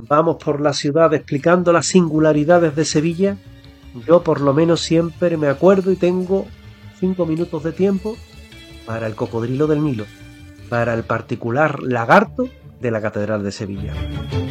vamos por la ciudad explicando las singularidades de Sevilla, yo por lo menos siempre me acuerdo y tengo 5 minutos de tiempo para el cocodrilo del Nilo, para el particular lagarto de la Catedral de Sevilla.